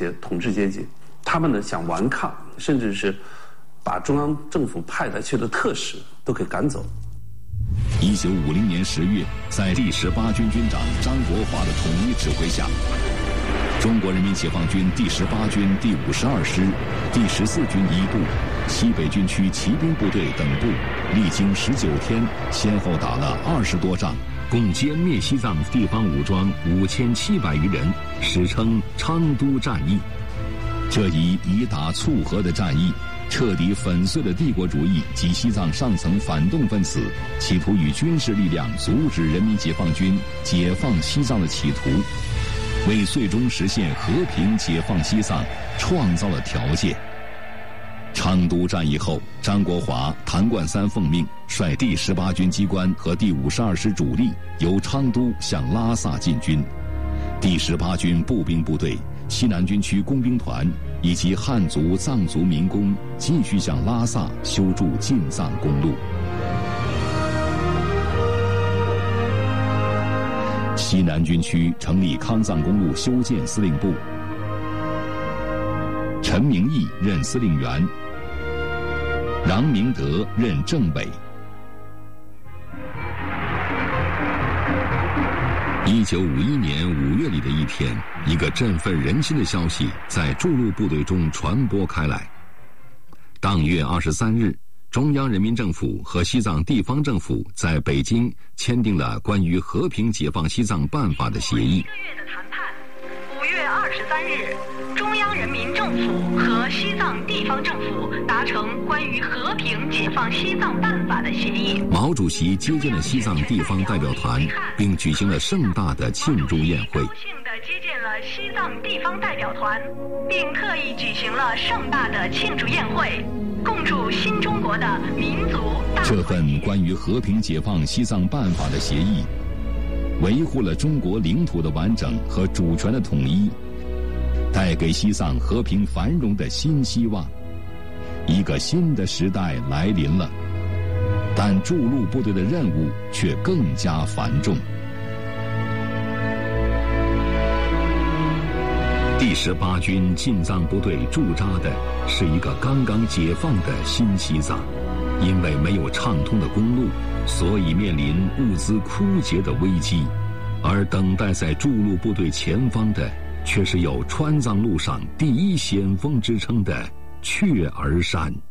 些统治阶级，他们呢想顽抗，甚至是把中央政府派来去的特使都给赶走。 1950年10月，在第18军军长张国华的统一指挥下，中国人民解放军第18军第52师、第14军一部、西北军区骑兵部队等部，历经19天，先后打了20多仗，共歼灭西藏地方武装5700余人，史称昌都战役。这一以打促和的战役，彻底粉碎了帝国主义及西藏上层反动分子企图以军事力量阻止人民解放军解放西藏的企图，为最终实现和平解放西藏创造了条件。昌都战役后，张国华、谭冠三奉命率第18军机关和第52师主力由昌都向拉萨进军，第18军步兵部队、西南军区工兵团以及汉族、藏族民工继续向拉萨修筑进藏公路。西南军区成立康藏公路修建司令部，陈明义任司令员，郎明德任政委。1951年5月里的一天，一个振奋人心的消息在驻陆部队中传播开来。当月23日，中央人民政府和西藏地方政府在北京签订了关于和平解放西藏办法的协议。 1个月的谈判，5月23日，中央人民政府和西藏地方政府达成关于和平解放西藏办法的协议。 毛主席接见了西藏地方代表团，并举行了盛大的庆祝宴会。 高兴地接见了西藏地方代表团，并特意举行了盛大的庆祝宴会，共筑新中国的民族大这份关于和平解放西藏办法的协议，维护了中国领土的完整和主权的统一，带给西藏和平繁荣的新希望。一个新的时代来临了，但驻陆部队的任务却更加繁重。第18军进藏部队驻扎的是一个刚刚解放的新西藏，因为没有畅通的公路，所以面临物资枯竭的危机，而等待在驻陆部队前方的却是有川藏路上第一先锋之称的雀儿山。